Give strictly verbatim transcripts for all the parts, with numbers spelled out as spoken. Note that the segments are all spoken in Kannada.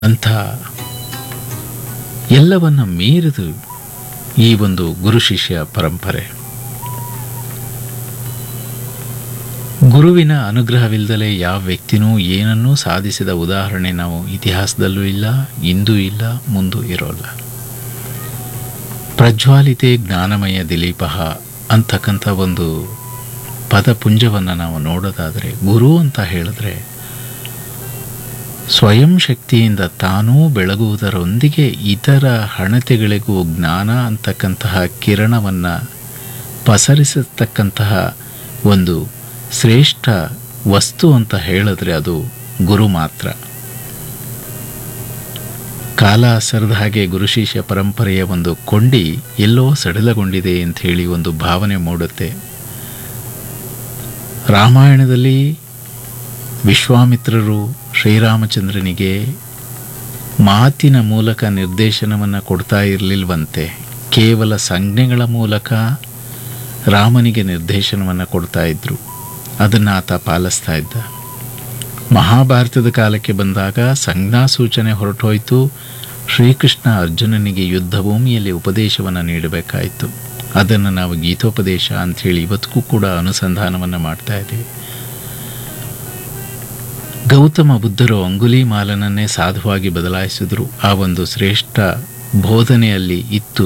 ಅಂಥ ಎಲ್ಲವನ್ನ ಮೀರಿದು ಈ ಒಂದು ಗುರು ಶಿಷ್ಯ ಪರಂಪರೆ. ಗುರುವಿನ ಅನುಗ್ರಹವಿಲ್ಲದಲೇ ಯಾವ ವ್ಯಕ್ತಿನೂ ಏನನ್ನೂ ಸಾಧಿಸಿದ ಉದಾಹರಣೆ ನಾವು ಇತಿಹಾಸದಲ್ಲೂ ಇಲ್ಲ, ಇಂದೂ ಇಲ್ಲ, ಮುಂದೂ ಇರೋಲ್ಲ. ಪ್ರಜ್ವಾಲಿತೆ ಜ್ಞಾನಮಯ ದಿಲೀಪ ಅಂತಕ್ಕಂಥ ಒಂದು ಪದಪುಂಜವನ್ನು ನಾವು ನೋಡೋದಾದರೆ, ಗುರು ಅಂತ ಹೇಳಿದ್ರೆ ಸ್ವಯಂ ಶಕ್ತಿಯಿಂದ ತಾನೂ ಬೆಳಗುವುದರೊಂದಿಗೆ ಇತರ ಹಣತೆಗಳಿಗೂ ಜ್ಞಾನ ಅಂತಕ್ಕಂತಹ ಕಿರಣವನ್ನು ಪಸರಿಸತಕ್ಕಂತಹ ಒಂದು ಶ್ರೇಷ್ಠ ವಸ್ತು ಅಂತ ಹೇಳಿದ್ರೆ ಅದು ಗುರು ಮಾತ್ರ. ಕಾಲ ಸರಿದ ಹಾಗೆ ಗುರು ಶಿಷ್ಯ ಪರಂಪರೆಯ ಒಂದು ಕೊಂಡಿ ಎಲ್ಲೋ ಸಡಿಲಗೊಂಡಿದೆ ಅಂತ ಹೇಳಿ ಒಂದು ಭಾವನೆ ಮೂಡುತ್ತೆ. ರಾಮಾಯಣದಲ್ಲಿ ವಿಶ್ವಾಮಿತ್ರರು ಶ್ರೀರಾಮಚಂದ್ರನಿಗೆ ಮಾತಿನ ಮೂಲಕ ನಿರ್ದೇಶನವನ್ನು ಕೊಡ್ತಾ ಇರಲಿಲ್ವಂತೆ, ಕೇವಲ ಸಂಜ್ಞೆಗಳ ಮೂಲಕ ರಾಮನಿಗೆ ನಿರ್ದೇಶನವನ್ನು ಕೊಡ್ತಾ ಇದ್ರು. ಅದನ್ನು ಆತ ಪಾಲಿಸ್ತಾ ಇದ್ದ. ಮಹಾಭಾರತದ ಕಾಲಕ್ಕೆ ಬಂದಾಗ ಸಂಜ್ಞಾ ಸೂಚನೆ ಹೊರಟೋಯ್ತು. ಶ್ರೀಕೃಷ್ಣ ಅರ್ಜುನನಿಗೆ ಯುದ್ಧ ಭೂಮಿಯಲ್ಲಿ ಉಪದೇಶವನ್ನು ನೀಡಬೇಕಾಯಿತು. ಅದನ್ನು ನಾವು ಗೀತೋಪದೇಶ ಅಂಥೇಳಿ ಇವತ್ತಿಗೂ ಕೂಡ ಅನುಸಂಧಾನವನ್ನು ಮಾಡ್ತಾ ಇದ್ದೀವಿ. ಗೌತಮ ಬುದ್ಧರು ಅಂಗುಲಿ ಮಾಲನನ್ನೇ ಸಾಧುವಾಗಿ ಬದಲಾಯಿಸಿದ್ರು. ಆ ಒಂದು ಶ್ರೇಷ್ಠ ಬೋಧನೆಯಲ್ಲಿ ಇತ್ತು,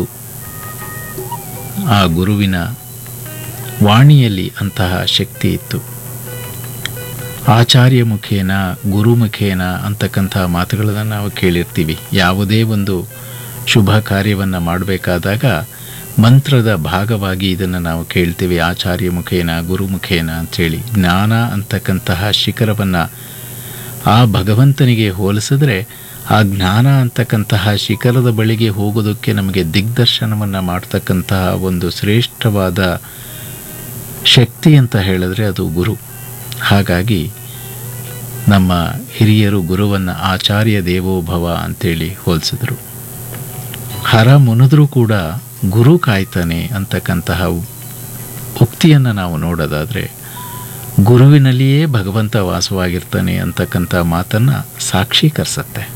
ಆ ಗುರುವಿನ ವಾಣಿಯಲ್ಲಿ ಅಂತಹ ಶಕ್ತಿ ಇತ್ತು. ಆಚಾರ್ಯ ಮುಖೇನ ಗುರುಮುಖೇನ ಅಂತಕ್ಕಂಥ ಮಾತುಗಳನ್ನು ನಾವು ಕೇಳಿರ್ತೀವಿ. ಯಾವುದೇ ಒಂದು ಶುಭ ಕಾರ್ಯವನ್ನು ಮಾಡಬೇಕಾದಾಗ ಮಂತ್ರದ ಭಾಗವಾಗಿ ಇದನ್ನು ನಾವು ಕೇಳ್ತೀವಿ, ಆಚಾರ್ಯ ಮುಖೇನ ಗುರುಮುಖೇನ ಅಂಥೇಳಿ. ಜ್ಞಾನ ಅಂತಕ್ಕಂತಹ ಶಿಖರವನ್ನು ಆ ಭಗವಂತನಿಗೆ ಹೋಲಿಸಿದ್ರೆ, ಆ ಜ್ಞಾನ ಅಂತಕ್ಕಂತಹ ಶಿಖರದ ಬಳಿಗೆ ಹೋಗೋದಕ್ಕೆ ನಮಗೆ ದಿಗ್ದರ್ಶನವನ್ನು ಮಾಡ್ತಕ್ಕಂತಹ ಒಂದು ಶ್ರೇಷ್ಠವಾದ ಶಕ್ತಿ ಅಂತ ಹೇಳಿದ್ರೆ ಅದು ಗುರು. ಹಾಗಾಗಿ ನಮ್ಮ ಹಿರಿಯರು ಗುರುವನ್ನು ಆಚಾರ್ಯ ದೇವೋಭವ ಅಂತೇಳಿ ಹೋಲಿಸಿದ್ರು. ಹರ ಮುನಿದ್ರೂ ಕೂಡ ಗುರು ಕಾಯ್ತಾನೆ ಅಂತಕ್ಕಂತಹ ಉಕ್ತಿಯನ್ನು ನಾವು ನೋಡೋದಾದರೆ, ಗುರುವಿನಲ್ಲಿಯೇ ಭಗವಂತ ವಾಸವಾಗಿರ್ತಾನೆ ಅಂತಕ್ಕಂಥ ಮಾತನ್ನು ಸಾಕ್ಷೀಕರಿಸತ್ತೆ.